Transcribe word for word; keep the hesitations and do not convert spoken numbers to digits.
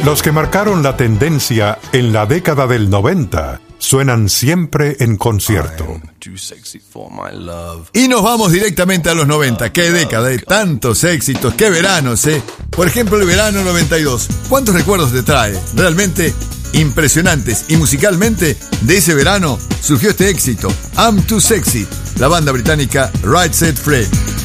Los que marcaron la tendencia en la década del noventa suenan siempre en concierto. Y nos vamos directamente a los noventa. ¡Qué década! De tantos éxitos, qué veranos, ¿eh? Por ejemplo, el verano noventa y dos. ¿Cuántos recuerdos te trae? Realmente impresionantes. Y musicalmente, de ese verano surgió este éxito, I'm Too Sexy, la banda británica Right Said Fred.